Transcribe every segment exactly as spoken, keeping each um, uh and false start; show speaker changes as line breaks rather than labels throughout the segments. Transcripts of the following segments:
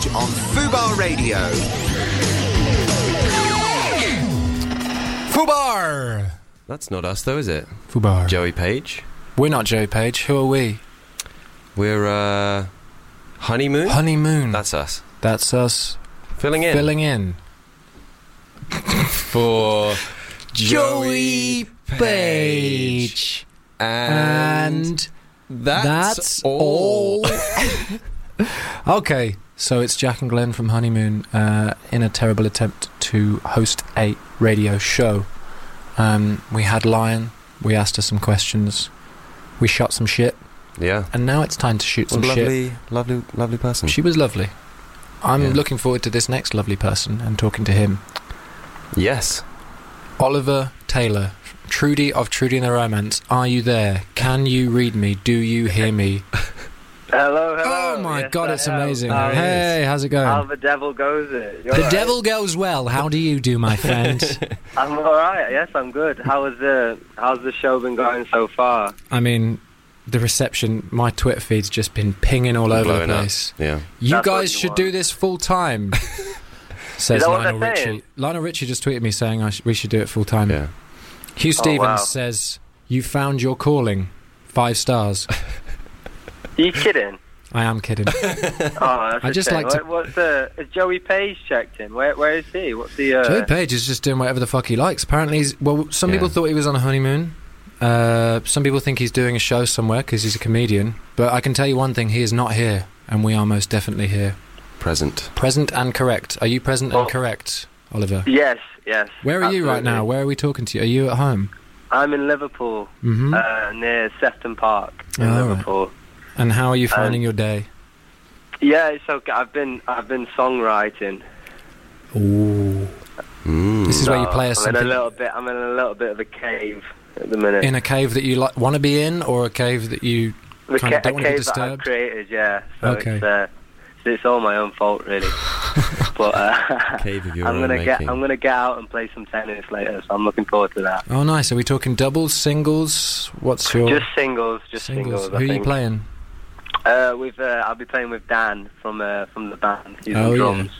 on Fubar Radio.
Fubar!
That's not us, though, is it?
Fubar.
Joey Page.
We're not Joey Page. Who are we?
We're, uh... Honeymoon?
Honeymoon.
That's us.
That's us.
Filling in.
Filling in.
For...
Joey Page.
And...
And...
That's,
That's
all.
Okay, so it's Jack and Glenn from Honeymoon uh, in a terrible attempt to host a radio show. Um, we had Lion, we asked her some questions, we shot some shit,
Yeah.
and now it's time to shoot some
What a lovely,
shit.
lovely, lovely person.
She was lovely. I'm
Yeah.
looking forward to this next lovely person and talking to him.
Yes.
Oliver Taylor, Trudy of Trudy and the Romance. Are you there? Can you read me? Do you hear me?
Hello, hello.
Oh my
Yes,
god,
I
it's
am.
amazing.
How,
Hey, how's it going?
how the devil goes it? You're
The
right.
devil goes well. How do you do, my friend?
I'm all right. Yes, I'm good. How was the How's the show been going so far?
I mean, the reception, my Twitter feed's just been pinging all over
Blowing
the
up.
place.
Yeah.
You
That's what
guys
you
should
want.
do this full time. Says
Is that what
Lionel
they're
Richie.
saying?
Lionel Richie just tweeted me saying I sh- we should do it full time.
Yeah.
Hugh Stevens
wow.
says, you found your calling. Five stars.
Are you kidding?
I am kidding.
Oh, that's
I
a
just
shame.
like to-
What, what's the? Is Joey Page checked in? Where Where is he? What's the? Uh,
Joey Page is just doing whatever the fuck he likes. Apparently, he's, well, some
Yeah.
people thought he was on a honeymoon. Uh, some people think he's doing a show somewhere because he's a comedian. But I can tell you one thing, he is not here. And we are most definitely here.
Present.
Present and correct. Are you present
Oh.
and correct, Oliver?
Yes, yes.
Where are you right
absolutely.
now? Where are we talking to you? Are you at home?
I'm in Liverpool,
Mm-hmm.
uh, near Sefton Park in
Oh, right.
Liverpool.
And how are you
um,
finding your day?
Yeah, it's okay. I've been I've been songwriting.
Ooh.
Mm.
This is where you
So
play us
I'm in a
something
little bit. I'm in a little bit of a cave at the minute.
in a cave that you like, want to be in, or a cave that you
The
kind of
ca-
don't want to be
cave that I've
disturbed?
created, yeah. So
Okay.
It's, uh, so it's all my own fault, really. but uh,
Cave of your
I'm
own
gonna get
making.
I'm gonna get out and play some tennis later. So I'm looking forward to that.
Oh, nice. Are we talking doubles, singles? What's your
Just singles, just singles.
Who
I
are you
think.
playing?
Uh, with uh, I'll be playing with Dan from uh, from the band. He's
Oh,
on
yeah.
drums.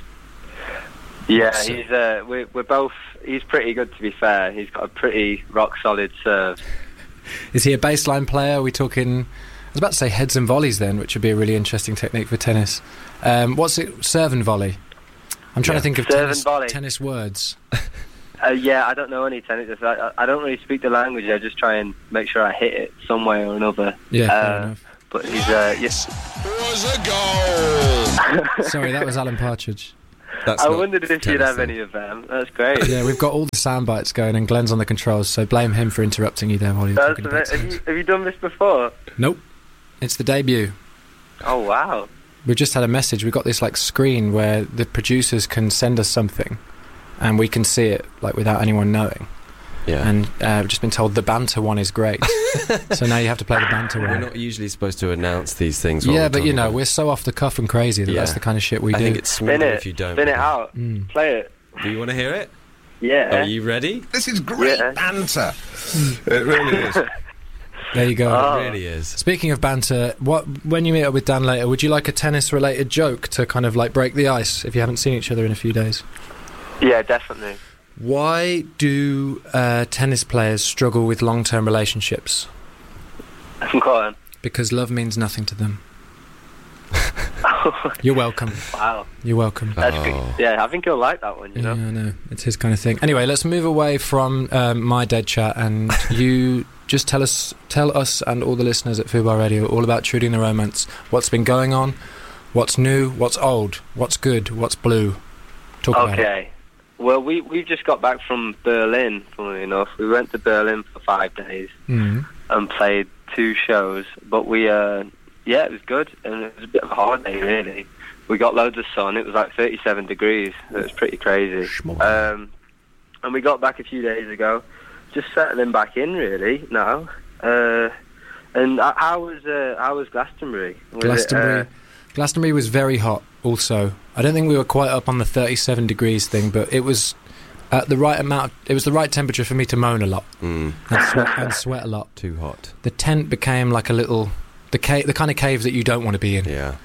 Yeah,
So-
he's uh, we're, we're both. He's pretty good, to be fair. He's got a pretty rock solid serve.
Is he a baseline player? Are we talking... I was about to say heads and volleys then, which would be a really interesting technique for tennis. Um, what's it? Serve and volley. I'm trying
Yeah.
to think of
Serve
tennis,
and volley.
tennis words.
Uh, yeah, I don't know any tennis. I, I- I don't really speak the language. I just try and make sure I hit it some way or another.
Yeah, fair
Uh,
enough.
But he's uh, yes.
Sorry, that was Alan Partridge.
That's
I
not
wondered if you'd
tennis,
have
then.
any of them. That's great.
Yeah, we've got all the sound bites going, and Glenn's on the controls, so blame him for interrupting you there while you're
That's
talking about
have,
tennis.
you, have you done this before?
Nope. It's the debut.
Oh wow.
We just had a message. We got this like screen where the producers can send us something, and we can see it like without anyone knowing.
Yeah.
And uh, we've just been told the banter one is great. So now you have to play the banter
We're
one.
not usually supposed to announce these things. while
Yeah,
we're
but you
talking
know,
about it.
we're so off the cuff and crazy that
Yeah.
that's the kind of shit we
I
do.
think it's
Spin
smoother
it.
if you don't.
Spin it out.
Mm.
Play it.
Do you want to hear it?
Yeah.
Are you ready?
This is great
Yeah.
banter. It really is.
There you go.
Oh.
It really is.
Speaking of banter, what when you meet up with Dan later, would you like a tennis-related joke to kind of like break the ice if you haven't seen each other in a few days?
Yeah, definitely.
Why do uh, tennis players struggle with long-term relationships?
Go on.
Because love means nothing to them. You're welcome.
Wow.
You're welcome.
That's
Oh.
good. Yeah, I think you'll like that one, you
Yeah,
know?
I know. It's his kind of thing. Anyway, let's move away from um, my dead chat, and you just tell us, tell us, and all the listeners at Fubar Radio all about Trudy and the Romance. What's been going on? What's new? What's old? What's good? What's blue? Talk about it.
Okay. Well, we, we've just got back from Berlin, funnily enough. We went to Berlin for five days
Mm.
and played two shows. But we, uh, yeah, it was good. And it was a bit of a holiday, really. We got loads of sun. It was like thirty-seven degrees. It was pretty crazy. Um, and we got back a few days ago. Just settling back in, really, now. Uh, and uh, how was uh, how was Glastonbury? Was
Glastonbury.
It,
Glastonbury was very hot. Also, I don't think we were quite up on the thirty-seven degrees thing, but it was at the right amount. It was the right temperature for me to moan a lot
Mm,
and sweat, and sweat a lot.
too hot.
The tent became like a little the cave, the kind of cave that you don't want to be in.
Yeah.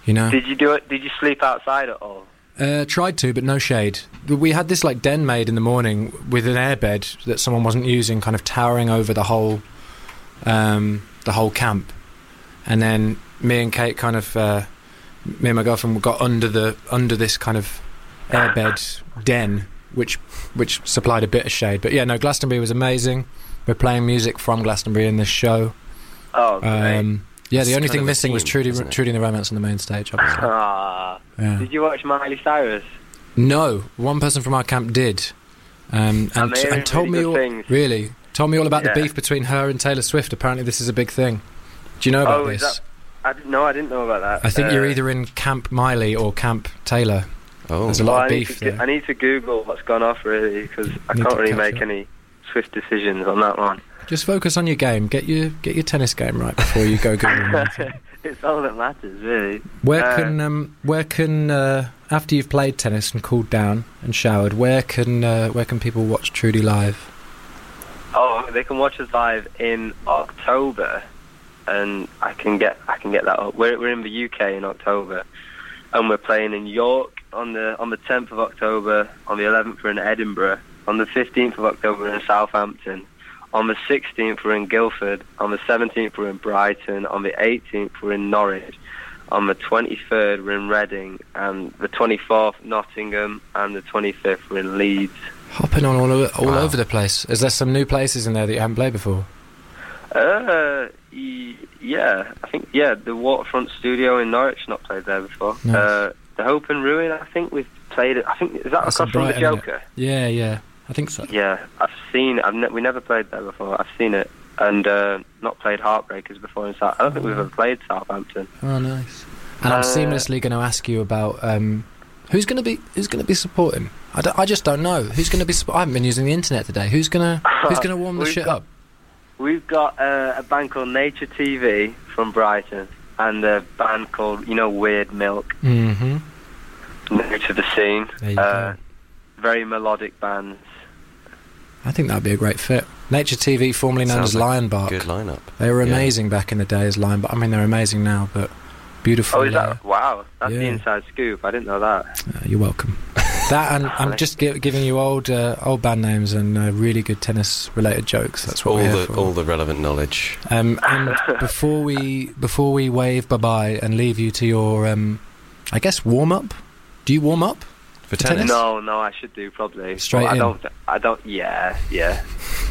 You know.
Did you do it? Did you sleep outside at all?
Uh, tried to, but no shade. We had this like den made in the morning with an airbed that someone wasn't using, kind of towering over the whole, um, the whole camp. And then me and Kate kind of, uh, me and my girlfriend got under the under this kind of airbed den, which which supplied a bit of shade. But yeah, no, Glastonbury was amazing. We're playing music from Glastonbury in this show.
Oh, great.
Um, yeah, the
It's
only
kind
thing
of a
missing was
theme,
Trudy,
isn't it?
Trudy and the Romance on the main stage, obviously.
Ah.
Yeah.
Did you watch Miley Cyrus?
No, one person from our camp did, um,
I'm
and,
hearing
and told
really
me
good
all,
things.
really told me all about
Yeah.
the beef between her and Taylor Swift. Apparently, this is a big thing. Do you know about
oh,
this?
is that? I didn't know. I didn't know about that.
I think you're
Uh,
either in Camp Miley or Camp Taylor.
Oh,
There's a
well,
lot
I
of
need
beef
to,
there.
I need to Google what's gone off really because I
Need
can't
to
really
catch
make
up.
any swift decisions on that one.
Just focus on your game. Get your get your tennis game right before you go Googling.
It's all that matters, really.
Where
Uh,
can um, where can uh, after you've played tennis and cooled down and showered, where can uh, where can people watch Trudy live?
Oh, they can watch us live in October, and I can get I can get that up. We're we're in the U K in October, and we're playing in York on the on the tenth of October. On the eleventh, we're in Edinburgh. On the fifteenth of October, we're in Southampton. On the sixteenth, we're in Guildford. On the seventeenth, we're in Brighton. On the eighteenth, we're in Norwich. On the twenty-third, we're in Reading. And the twenty-fourth, Nottingham. And the twenty-fifth, we're in Leeds.
Hopping on all over, all
Wow.
over the place. Is there some new places in there that you haven't played before?
Uh, y- yeah, I think, yeah, the Waterfront Studio in Norwich, not played there before.
Nice.
Uh, the Hope and Ruin, I think we've played it. I think, is that
That's
across
in
from the
Brighton, isn't it?
Joker?
Yeah, yeah, I think so.
Yeah, I've seen it. I've ne- we never played there before. I've seen it. And uh, not played Heartbreakers before in South. I don't think we've ever played Southampton.
Oh, nice. And I'm
Uh,
seamlessly going to ask you about um, who's going to be who's going to be supporting. I, don't- I just don't know who's going to be. Suppo- I haven't been using the internet today. Who's going to who's going to warm the
We've
shit
got-
up?
We've got uh, a band called Nature T V from Brighton, and a band called, you know, Weird Milk,
Mm-hmm.
new to the scene.
There you
Uh,
go.
very melodic bands.
I think that'd be a great fit. Nature T V, formerly known
Sounds
as
like
Lion Bark.
good lineup.
They were
Yeah.
amazing back in the day as Lion Bark. I mean, they're amazing now, but beautiful.
Oh, is
uh,
that? Wow, that's the
yeah.
inside scoop. I didn't know that.
uh, you're welcome. That and I'm just gi- giving you old uh, old band names and uh, really good tennis related jokes. That's what
all
we're here
the
for.
all the relevant knowledge.
Um, and before we before we wave bye bye and leave you to your, um, I guess warm up. Do you warm up
For
tennis?
tennis?
No, no, I should do probably.
Straight
But I
in.
don't. I don't. Yeah, yeah.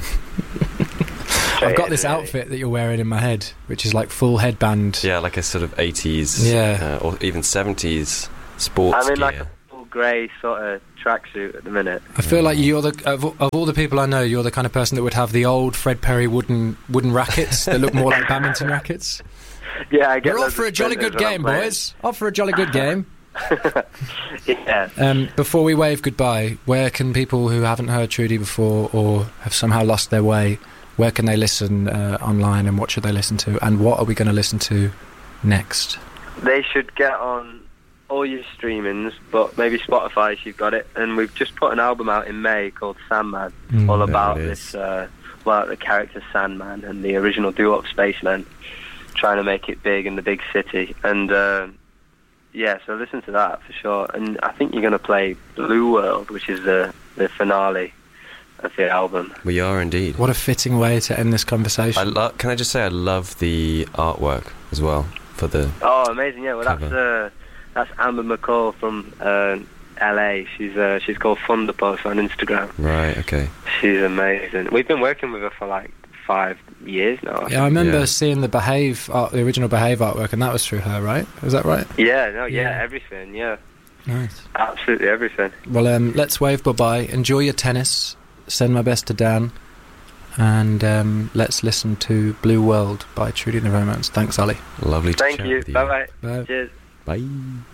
I've got
Straight
this
in, really.
outfit that you're wearing in my head, which is like full headband.
Yeah, like a sort of eighties,
Yeah.
uh, or even seventies sports
I'm in
gear.
like a full grey sort of tracksuit at the minute.
I feel like you're the of, of all the people I know, you're the kind of person that would have the old Fred Perry wooden wooden rackets that look more like badminton rackets.
Yeah, I get.
We're off
loads
for
of
a jolly
sprinters
good
when I'm
game,
playing.
boys. Off for a jolly good game.
Yeah.
Um, before we wave goodbye, where can people who haven't heard Trudy before or have somehow lost their way, where can they listen uh, online, and what should they listen to, and what are we going to listen to next?
They should get on all your streamings, but maybe Spotify if you've got it. And we've just put an album out in May called Sandman,
Mm,
all
there
about
it is.
this, uh, well, the character Sandman and the original doo-wop spaceman trying to make it big in the big city. And uh, yeah, so listen to that for sure. And I think you're going to play Blue World, which is the the finale of the album.
We are indeed.
What a fitting way to end this
I
conversation.
lo- can I just say I love the artwork as well for the.
Oh, amazing! Yeah, well, that's
Cover.
uh, that's Amber McCall from uh, L A. She's uh, she's called Thunderpuss on Instagram.
Right. Okay.
She's amazing. We've been working with her for like five years now.
Yeah, I remember
Yeah.
seeing the Behave, art, the original Behave artwork, and that was through her, right? Was that right?
Yeah, no, yeah,
Yeah.
everything, yeah,
Nice.
absolutely everything.
Well, um, let's wave bye-bye. Enjoy your tennis. Send my best to Dan. And um, let's listen to Blue World by Trudy and the Romance. Thanks, Ollie.
Lovely to
Thank
chat
you.
with you.
Bye bye.
Bye.
Cheers.
Bye.